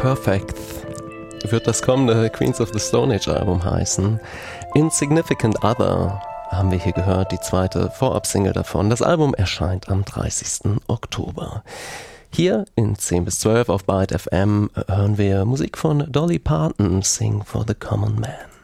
Perfect wird das kommende Queens of the Stone Age Album heißen. Insignificant Other haben wir hier gehört, die zweite Vorab-Single davon. Das Album erscheint am 30. Oktober. Hier in 10 bis 12 auf Byte FM hören wir Musik von Dolly Parton, Sing for the Common Man.